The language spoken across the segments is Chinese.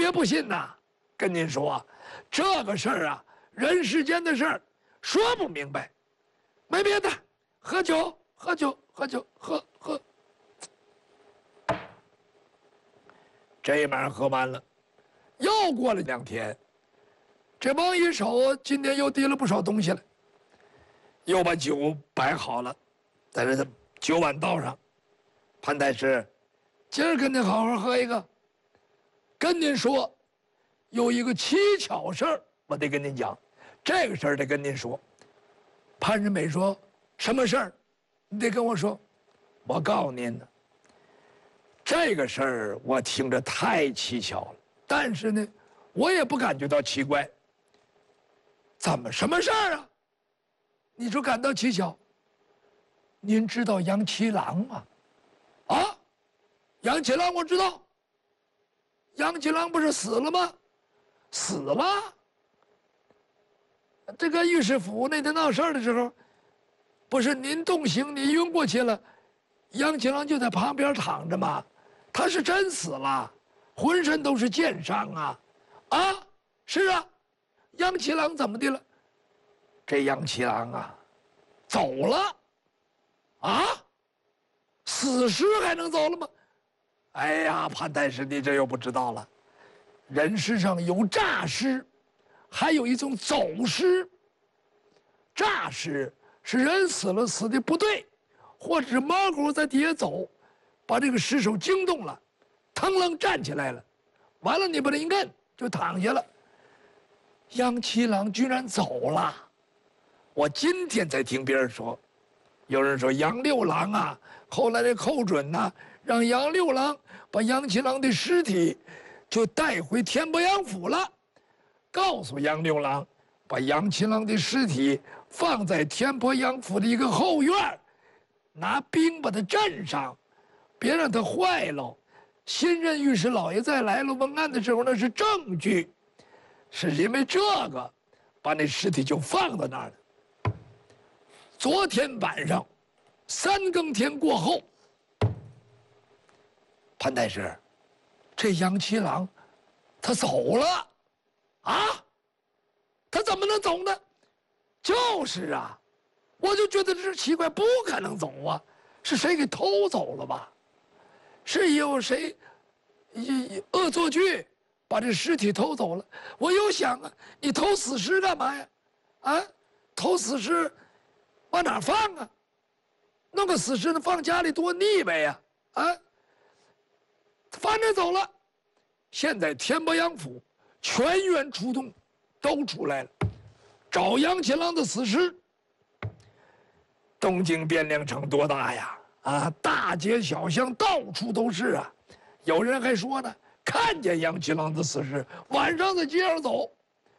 别不信呐！跟您说，这个事儿啊，人世间的事儿，说不明白。没别的，喝酒，喝酒，喝酒，喝。这一晚喝完了，又过了2天，这王一手今天又递了不少东西来，又把酒摆好了，在这酒碗道上。潘太师，今儿跟您好好喝一个。跟您说，有一个蹊跷事儿，我得跟您讲。这个事儿得跟您说。潘仁美说：“什么事儿？你得跟我说。”我告诉您呢，这个事儿我听着太蹊跷了，但是呢，我也不感觉到奇怪。怎么什么事儿啊？你说感到蹊跷？您知道杨七郎吗？啊，杨七郎我知道。杨七郎不是死了吗？死了。这个御史府那天闹事儿的时候，不是您动刑，你晕过去了，杨七郎就在旁边躺着吗？他是真死了，浑身都是箭伤啊！啊，是啊，杨七郎怎么的了？这杨七郎啊，走了。啊，死尸还能走了吗？哎呀，潘太师，你这又不知道了。人世上有诈尸，还有一种走尸。诈尸是人死了，死的不对，或者是毛骨在底下走，把这个尸首惊动了，腾楞站起来了，完了你把他一摁就躺下了。杨七郎居然走了，我今天才听别人说，有人说杨六郎啊，后来这寇准呐，让杨六郎把杨七郎的尸体就带回天波杨府了，告诉杨六郎，把杨七郎的尸体放在天波杨府的一个后院，拿兵把他镇上，别让他坏了。新任御史老爷再来了问案的时候，那是证据，是因为这个，把那尸体就放在那儿了。昨天晚上3更天过后，潘太师，这杨七郎他走了啊？他怎么能走呢？就是啊，我就觉得这是奇怪，不可能走啊！是谁给偷走了吧？是有谁恶作剧把这尸体偷走了？我又想啊，你偷死尸干嘛呀？啊，偷死尸往哪放啊？弄个死尸放家里多腻歪呀！啊，反正走了。现在天波杨府全员出动，都出来了，找杨七郎的死尸。东京汴梁城多大呀？啊，大街小巷到处都是啊。有人还说呢，看见杨七郎的死尸，晚上在街上走。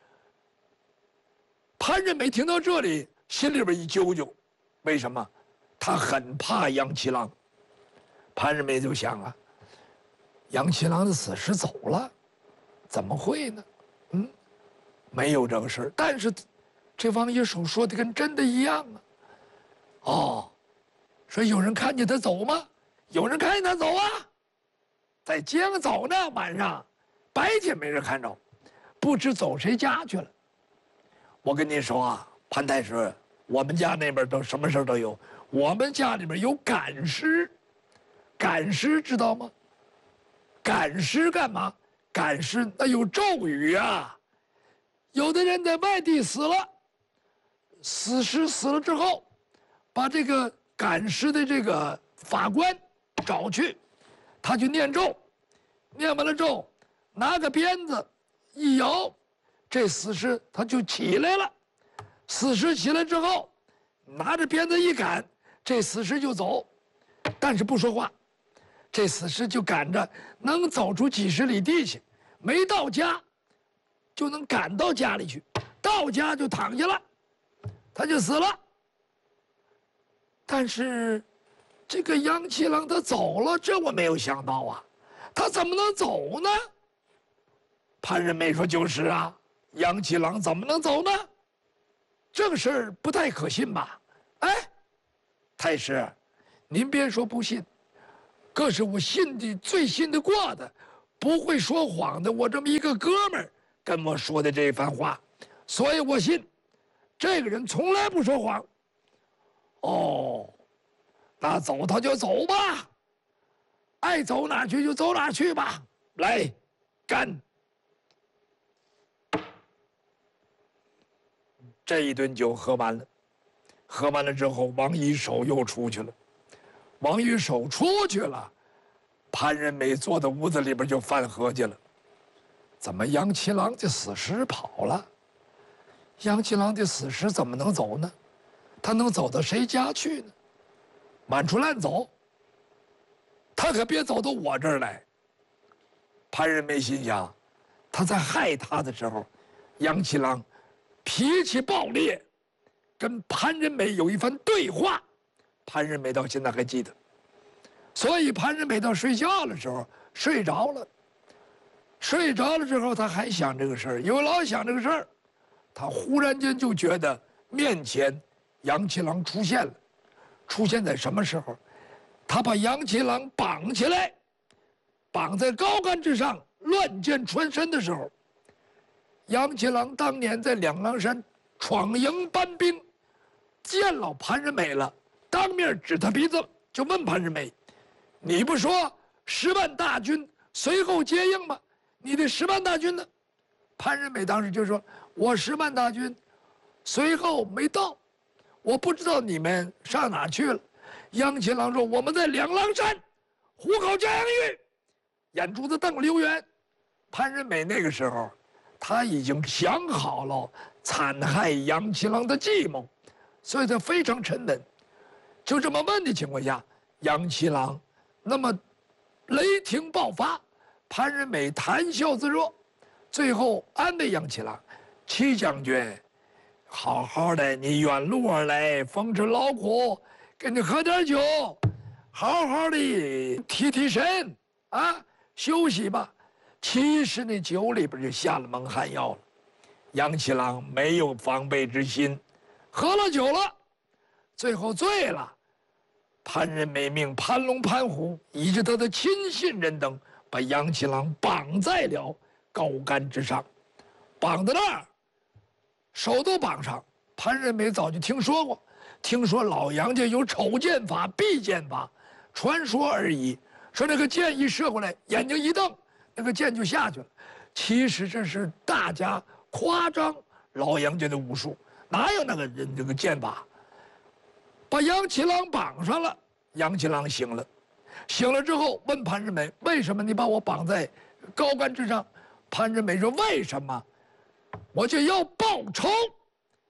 潘仁美听到这里，心里边一揪揪，为什么？他很怕杨七郎。潘仁美就想啊，杨七郎的死尸走了，怎么会呢？没有这个事儿。但是，这王一手说的跟真的一样啊。哦，说有人看见他走吗？有人看见他走啊，在街上走呢，晚上，白天没人看着，不知走谁家去了。我跟你说啊，潘太师，我们家那边都什么事都有。我们家里面有赶尸，赶尸知道吗？赶尸干嘛？赶尸那有咒语啊。有的人在外地死了，死尸死了之后，把这个赶尸的这个法官找去，他就念咒，念完了咒，拿个鞭子一摇，这死尸他就起来了。死尸起来之后，拿着鞭子一赶，这死尸就走，但是不说话。这死尸就赶着能走出几十里地去，没到家就能赶到家里去，到家就躺下了，他就死了。但是这个杨七郎他走了，这我没有想到啊，他怎么能走呢？潘仁美说：“就是啊，杨七郎怎么能走呢？这个事儿不太可信吧？”哎，太师，您别说不信，可是我信的最信得过的， 不会说谎的我这么一个哥们儿跟我说的这番话，所以我信这个人从来不说谎。哦，那走他就走吧，爱走哪去就走哪去吧，来，干！这一顿酒喝完了，喝完了之后，王一手又出去了。王一手出去了，潘仁美坐在屋子里边就犯合计了：怎么杨七郎的死尸跑了？杨七郎的死尸怎么能走呢？他能走到谁家去呢？满处乱走，他可别走到我这儿来。潘仁美心想，他在害他的时候，杨七郎脾气暴烈，跟潘仁美有一番对话，潘仁美到现在还记得。所以潘仁美到睡觉的时候睡着了，睡着了之后他还想这个事儿，因为老想这个事儿，他忽然间就觉得面前杨七郎出现了。出现在什么时候？他把杨七郎绑起来，绑在高杆之上，乱箭穿身的时候，杨七郎当年在两狼山闯营搬兵，见了潘仁美了，当面指他鼻子就问潘仁美：“你不说10万大军随后接应吗？你的10万大军呢？”潘仁美当时就说：“我10万大军随后没到，我不知道你们上哪去了。”杨七郎说：“我们在两狼山虎口加阳峪。”眼珠子瞪了溜圆。潘仁美那个时候，他已经想好了残害杨七郎的计谋，所以他非常沉稳。就这么问的情况下，杨七郎那么雷霆爆发，潘仁美谈笑自若，最后安慰杨七郎：“戚将军，好好的，你远路而来，风尘劳苦，给你喝点酒，好好的提提神啊，休息吧。”其实那酒里边就下了蒙汗药了。杨七郎没有防备之心，喝了酒了，最后醉了。潘仁美命潘龙、潘虎以及他的亲信人等，把杨七郎绑在了高杆之上，绑在那儿，手都绑上。潘仁美早就听说过，听说老杨家有丑剑法、避剑法，传说而已。说那个箭一射过来，眼睛一瞪，那个箭就下去了。其实这是大家夸张老杨家的武术，哪有那个人这个剑法？把杨七郎绑上了，杨七郎醒了，醒了之后问潘仁美：“为什么你把我绑在高杆之上？”潘仁美说：“为什么？我就要报仇。”